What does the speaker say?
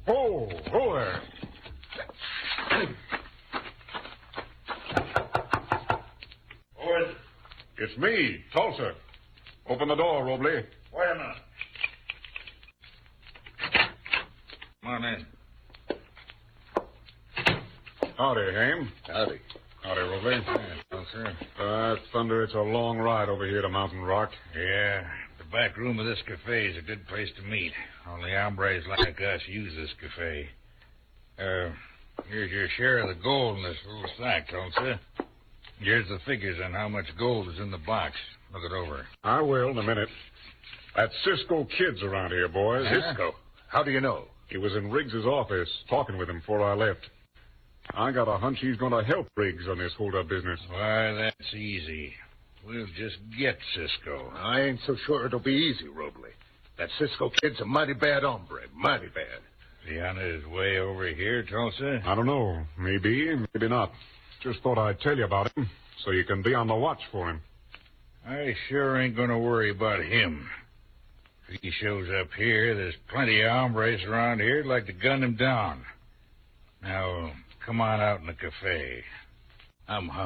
Oh, there. Who is it? It's me, Tulsa. Open the door, Robley. Wait a minute. Come on in. Howdy, Haim. Howdy. Howdy, Robley. Tulsa. Thunder, it's a long ride over here to Mountain Rock. Yeah, the back room of this cafe is a good place to meet. Only hombres like us use this cafe. Here's your share of the gold in this little sack, Tulsa. Here's the figures on how much gold is in the box. Look it over. I will in a minute. That Cisco Kid's around here, boys. Cisco? How do you know? He was in Riggs's office talking with him before I left. I got a hunch he's going to help Riggs on this hold-up business. Why, that's easy. We'll just get Cisco. I ain't so sure it'll be easy, Robley. That Cisco Kid's a mighty bad hombre. Mighty bad. Is he on his way over here, Tulsa? I don't know. Maybe, maybe not. Just thought I'd tell you about him so you can be on the watch for him. I sure ain't going to worry about him. If he shows up here, there's plenty of hombres around here who'd like to gun him down. Now, come on out in the cafe. I'm hungry.